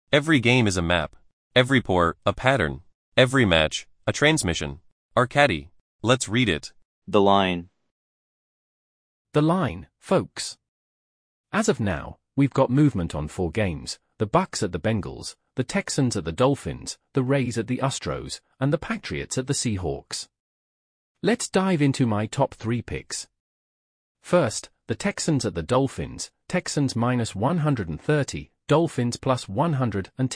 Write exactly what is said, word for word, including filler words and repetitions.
Every game is a map. Every pour, a pattern. Every match, a transmission. Arcadi. Let's read it. The line. The line, folks. As of now, we've got movement on four games: the Bucks at the Bengals, the Texans at the Dolphins, the Rays at the Astros, and the Patriots at the Seahawks. Let's dive into my top three picks. First, the Texans at the Dolphins, Texans minus one hundred thirty, Dolphins plus one hundred ten.